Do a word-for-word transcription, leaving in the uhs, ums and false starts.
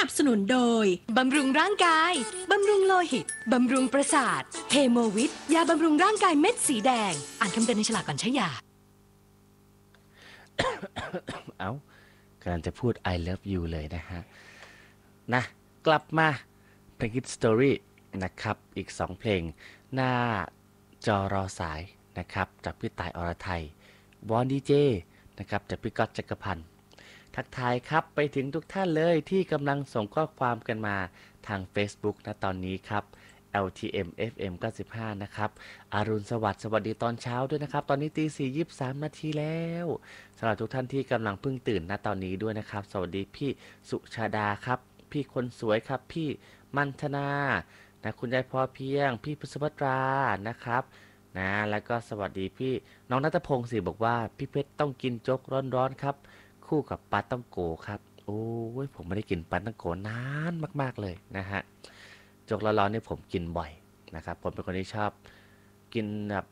นับสนุนโดยบำรุงร่างกายบำรุงโลหิตบำรุงประสาทเฮโมวิทยาบำรุงร่างกายเม็ดสีแดงอ่านคำเตือนในฉลากก่อนใช้ยาเอากำลังจะพูด I love you เลยนะฮะนะกลับมาเพลง Hit Story นะครับอีกสองเพลงหน้าจอรอสายนะครับจากพี่ต่ายอรไทยวอนดีเจนะครับจากพี่ก๊อตจักรพันธ์ทักทายครับไปถึงทุกท่านเลยที่กำลังส่งข้อความกันมาทาง Facebook นะตอนนี้ครับ แอล ที เอ็ม เอฟ เอ็ม เก้าสิบห้านะครับอรุณสวัสดิ์สวัสดีตอนเช้าด้วยนะครับตอนนี้ตีสี่ยี่สิบสามนาทีแล้วสำหรับทุกท่านที่กำลังเพิ่งตื่นณตอนนี้ด้วยนะครับสวัสดีพี่สุชาดาครับพี่คนสวยครับพี่มันธนานะคุณยายพอเพียงพี่พุทธภัตรานะครับนะแล้วก็สวัสดีพี่น้องณัฐพงศ์สิบอกว่าพี่เพชรต้องกินโจ๊กร้อนๆครับคู่กับปลาต้องโกครับโอ้ยผมไม่ได้กินปลาต้องโกนานมากๆเลยนะฮะโจ๊กร้อนๆนี่ผมกินบ่อยนะครับผมเป็นคนที่ชอบกินแบบ